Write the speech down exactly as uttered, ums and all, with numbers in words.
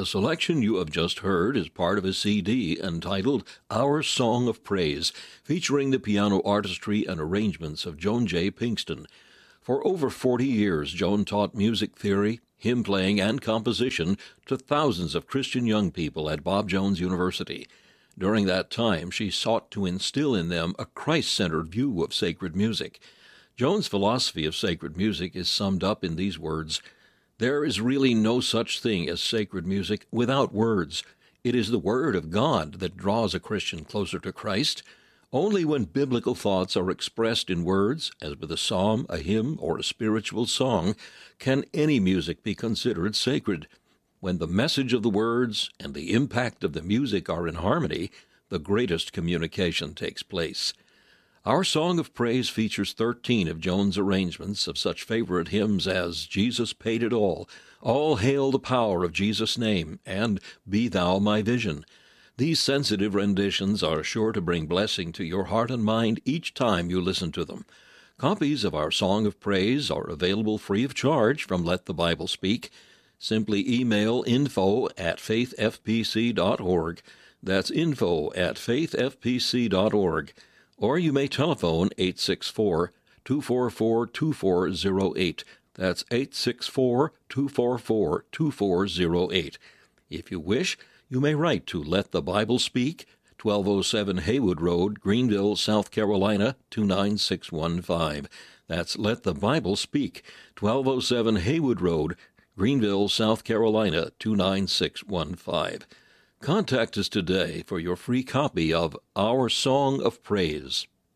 The selection you have just heard is part of a C D entitled Our Song of Praise, featuring the piano artistry and arrangements of Joan J. Pinkston. For over forty years, Joan taught music theory, hymn playing, and composition to thousands of Christian young people at Bob Jones University. During that time, she sought to instill in them a Christ-centered view of sacred music. Joan's philosophy of sacred music is summed up in these words: "There is really no such thing as sacred music without words. It is the Word of God that draws a Christian closer to Christ. Only when biblical thoughts are expressed in words, as with a psalm, a hymn, or a spiritual song, can any music be considered sacred. When the message of the words and the impact of the music are in harmony, the greatest communication takes place." Our Song of Praise features thirteen of Joan's arrangements of such favorite hymns as "Jesus Paid It All," "All Hail the Power of Jesus' Name," and "Be Thou My Vision." These sensitive renditions are sure to bring blessing to your heart and mind each time you listen to them. Copies of our Song of Praise are available free of charge from Let the Bible Speak. Simply email info at faith f p c dot org. That's info at faith f p c dot org. Or you may telephone eight six four, two four four, two four zero eight. That's eight six four, two four four, two four zero eight. If you wish, you may write to Let the Bible Speak, twelve oh seven Haywood Road, Greenville, South Carolina, two nine six one five. That's Let the Bible Speak, twelve oh seven Haywood Road, Greenville, South Carolina, two nine six one five. Contact us today for your free copy of Our Song of Praise.